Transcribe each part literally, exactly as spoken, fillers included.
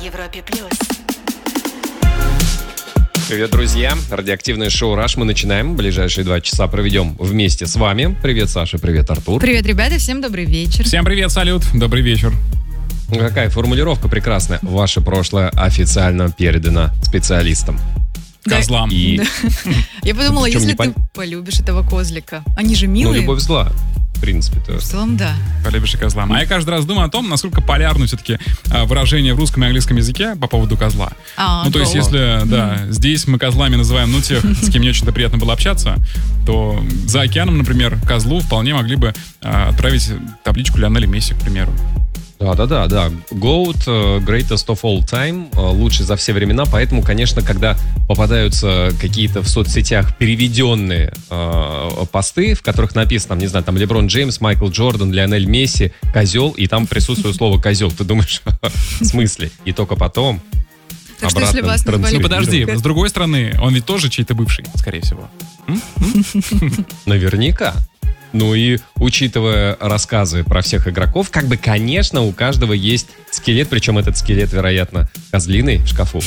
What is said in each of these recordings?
Европе плюс. Привет, друзья. Радиоактивное шоу «Раш» мы начинаем. Ближайшие два часа проведем вместе с вами. Привет, Саша, привет, Артур. Привет, ребята, всем добрый вечер. Всем привет, салют, добрый вечер. Какая формулировка прекрасная. Ваше прошлое официально передано специалистам. Козлам. И... Я подумала, Причем если не пон- ты полюбишь этого козлика. Они же Ну, милые. любовь зла, в принципе-то. В целом, да. Полюбишь и козлам. А я каждый раз думаю о том, насколько полярны все-таки а, выражения в русском и английском языке по поводу козла. А, ну, то есть, козла. если, да, здесь мы козлами называем, ну, тех, с кем не очень-то приятно было общаться, то за океаном, например, козлу вполне могли бы а, отправить табличку Лионеля Месси, к примеру. Да-да-да, да. GOAT, uh, greatest of all time, uh, лучший за все времена, поэтому, конечно, когда попадаются какие-то в соцсетях переведенные uh, посты, в которых написано, там, не знаю, там Леброн Джеймс, Майкл Джордан, Лионель Месси, козел, и там присутствует слово козел, ты думаешь, в смысле? И только потом Так что, обратно если вас назвали- Ну, транслировать. подожди, с другой стороны, он ведь тоже чей-то бывший, скорее всего. Наверняка. Ну и учитывая рассказы про всех игроков, как бы, конечно, у каждого есть скелет, причем этот скелет, вероятно, козлиный в шкафу,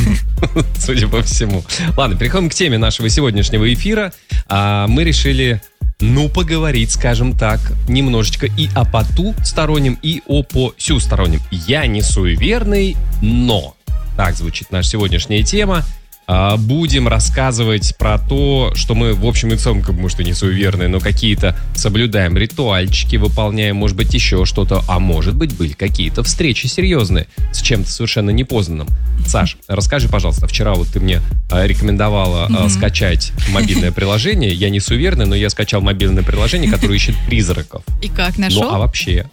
судя по всему. Ладно, переходим к теме нашего сегодняшнего эфира. А, Мы решили, ну, поговорить, скажем так, немножечко и о потустороннем, и о посюстороннем. Я не суеверный, но... Так звучит наша сегодняшняя тема. А, Будем рассказывать про то, что мы, в общем и целом, как бы, может, и не суеверные, но какие-то соблюдаем ритуальчики, выполняем, может быть, еще что-то, а может быть, были какие-то встречи серьезные с чем-то совершенно непознанным. Саш, расскажи, пожалуйста, вчера вот ты мне а, рекомендовала а, скачать мобильное приложение. Я не суеверный, но я скачал мобильное приложение, которое ищет призраков. И как, нашел? Ну, а вообще...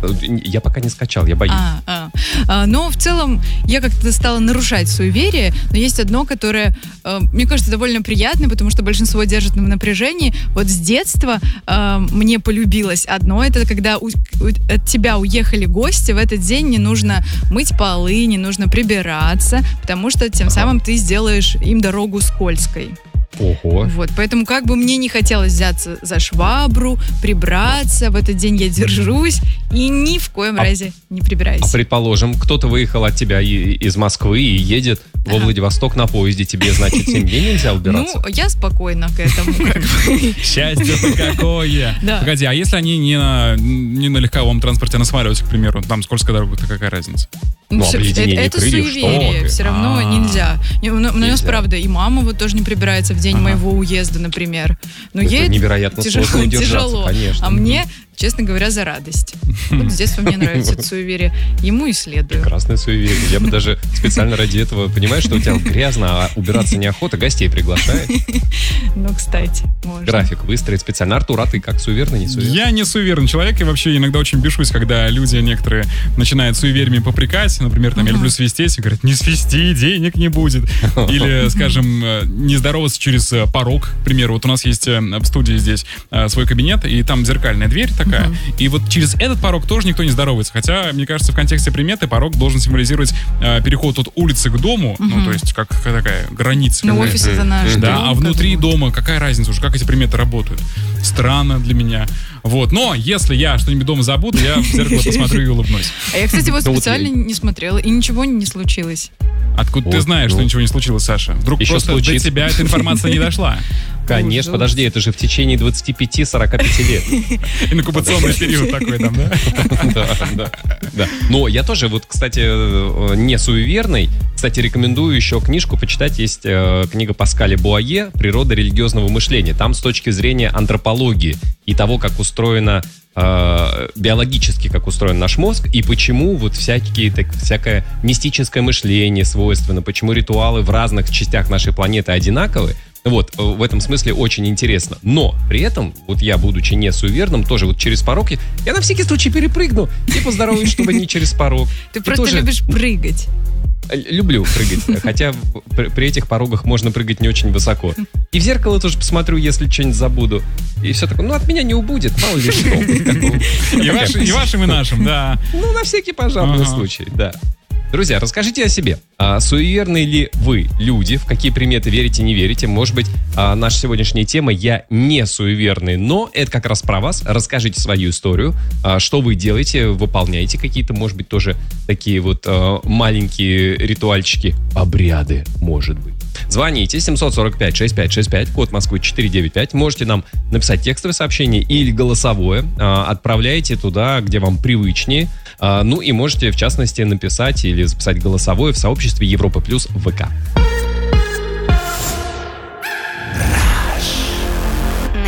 Я пока не скачал, я боюсь. А, а. А, но в целом я как-то стала нарушать суеверие, но есть одно, которое, э, мне кажется, довольно приятное, потому что большинство держит на напряжении. Вот с детства э, мне полюбилось одно, это когда у, у- от тебя уехали гости, в этот день не нужно мыть полы, не нужно прибираться, потому что тем самым ты сделаешь им дорогу скользкой. Ого. Вот, поэтому как бы мне не хотелось взяться за швабру, прибраться, в этот день я держусь и ни в коем А- разе не А прибираюсь. предположим, кто-то выехал от тебя и- из Москвы и едет во Ага. Владивосток на поезде, тебе, значит, семь дней нельзя убираться? Ну, я спокойно к этому как бы. Счастье-то какое! Да. Погоди, а если они не на, не на легковом транспорте, а на самолете, к примеру, там скользкая дорога-то какая разница? Ну, всё- обледенение это, это крыльев, что суеверие, ты? все равно А. нельзя. Не, У, на- у нас, Нельзя. правда, и мама вот тоже не прибирается в день Ага. моего уезда, например. Но Это ей невероятно тяжело, сложно удержаться, тяжело. конечно. А мне, честно говоря, за радость. Вот с детства мне нравится это суеверие. Ему и следую. Прекрасное суеверие. Я бы даже специально ради этого, понимаешь, что у тебя грязно, а убираться неохота, гостей приглашает. Ну, кстати, можно. График выстроить специально. Артур, а ты как, суеверный, не суеверный? Я не суеверный человек, и вообще иногда очень бешусь, когда люди некоторые начинают суевериями попрекать. Например, там, я люблю свистеть, и говорят, не свисти, денег не будет. Или, скажем, э, не здороваться через э, порог. К примеру, вот у нас есть э, в студии здесь э, свой кабинет, и там зеркальная дверь такая. И вот через этот порог тоже никто не здоровается. Хотя, мне кажется, в контексте приметы порог должен символизировать э, переход от улицы к дому. Ну, то есть, как какая такая граница. Ну, какая-то. офис это наш Да, дом, а как внутри бы. дома какая разница уже, как эти приметы работают? Странно для меня. Вот, но если я что-нибудь дома забуду, я в зеркало посмотрю и улыбнусь. А я, кстати, вот Ну, вот специально я- не смотрела, и ничего не случилось. Откуда ты Вот, знаешь, ну. что ничего не случилось, Саша? Вдруг Еще просто случится. до тебя эта информация не дошла. Конечно, Ужас. подожди, это же в течение двадцати пяти сорока пяти лет. Инкубационный период такой там, да? Да, да, да. Но я тоже, вот, кстати, э, не суеверный. Кстати, рекомендую еще книжку почитать. Есть э, книга Паскаля Буае «Природа религиозного мышления». Там с точки зрения антропологии и того, как устроена э, биологически, как устроен наш мозг, и почему вот всякие, так, всякое мистическое мышление свойственно, почему ритуалы в разных частях нашей планеты одинаковы. Вот, э, в этом смысле очень интересно. Но при этом, вот я, будучи не суеверным, тоже вот через порог, я, я на всякий случай перепрыгну и поздороваюсь, чтобы не через порог. Ты И просто тоже, любишь прыгать. э, Люблю прыгать, хотя в- при, при этих порогах можно прыгать не очень высоко. И в зеркало тоже посмотрю, если что-нибудь забуду. И все такое, ну от меня не убудет, мало ли что. Как бы, И такая вашим, и вашим, и нашим, да. Ну, на всякий пожарный Ага. случай, да. Друзья, расскажите о себе. А, суеверны ли вы люди? В какие приметы верите, не верите? Может быть, а, наша сегодняшняя тема «Я не суеверный», но это как раз про вас. Расскажите свою историю. А, что вы делаете? Выполняете какие-то, может быть, тоже такие вот а, маленькие ритуальчики, обряды, может быть. Звоните семь сорок пять шестьдесят пять шестьдесят пять, код Москвы четыреста девяносто пять. Можете нам написать текстовое сообщение или голосовое. А, отправляйте туда, где вам привычнее. А, ну и можете, в частности, написать или записать голосовое в сообществе Европа Плюс ВК.